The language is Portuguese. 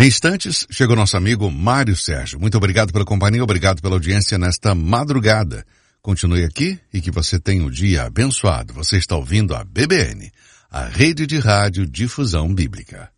Em instantes, chega o nosso amigo Mário Sérgio. Muito obrigado pela companhia, obrigado pela audiência nesta madrugada. Continue aqui e que você tenha um dia abençoado. Você está ouvindo a BBN, a Rede de Rádio Difusão Bíblica.